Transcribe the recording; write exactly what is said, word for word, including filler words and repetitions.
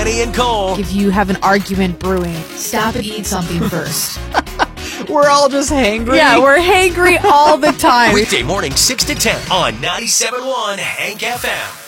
Danny and Cole. If you have an argument brewing, stop and eat something first. We're all just hangry. Yeah, we're hangry all the time. Weekday morning, six to ten on ninety-seven point one Hank F M.